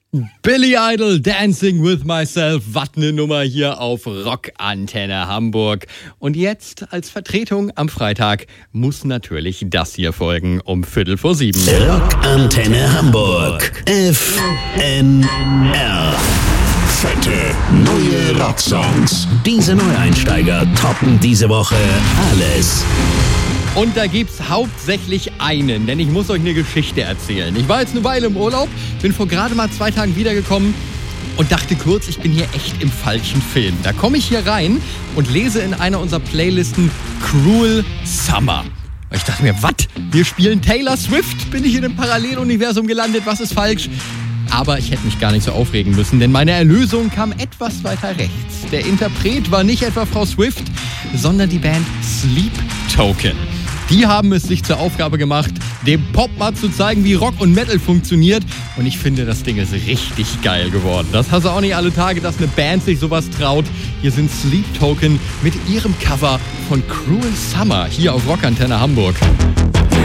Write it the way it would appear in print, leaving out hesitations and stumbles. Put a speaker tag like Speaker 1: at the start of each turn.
Speaker 1: Billy Idol, Dancing with Myself, was ne Nummer hier auf Rockantenne Hamburg. Und jetzt als Vertretung am Freitag muss natürlich das hier folgen um 6:45.
Speaker 2: Rockantenne Hamburg, FNR. Fette neue Rocksongs. Diese Neueinsteiger toppen diese Woche alles.
Speaker 1: Und da gibt's hauptsächlich einen, denn ich muss euch eine Geschichte erzählen. Ich war jetzt eine Weile im Urlaub, bin vor gerade mal 2 Tagen wiedergekommen und dachte kurz, ich bin hier echt im falschen Film. Da komme ich hier rein und lese in einer unserer Playlisten Cruel Summer. Und ich dachte mir, was? Wir spielen Taylor Swift? Bin ich in einem Paralleluniversum gelandet? Was ist falsch? Aber ich hätte mich gar nicht so aufregen müssen, denn meine Erlösung kam etwas weiter rechts. Der Interpret war nicht etwa Frau Swift, sondern die Band Sleep Token. Die haben es sich zur Aufgabe gemacht, dem Pop mal zu zeigen, wie Rock und Metal funktioniert. Und ich finde, das Ding ist richtig geil geworden. Das hast du auch nicht alle Tage, dass eine Band sich sowas traut. Hier sind Sleep Token mit ihrem Cover von Cruel Summer hier auf Rockantenne Hamburg.